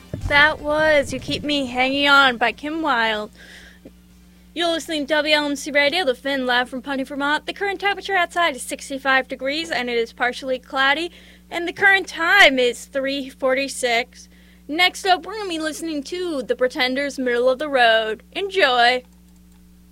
That was You Keep Me Hanging On by Kim Wilde. You're listening to WLMC Radio, the Finn live from Putney, Vermont. The current temperature outside is 65 degrees and it is partially cloudy. And the current time is 3:46. Next up, we're going to be listening to The Pretenders' Middle of the Road. Enjoy!